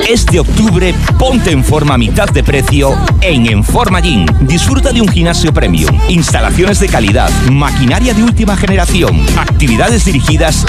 Este octubre, ponte en forma a mitad de precio en Enforma Gym. Disfruta de un gimnasio premium, instalaciones de calidad, maquinaria de última generación, actividades dirigidas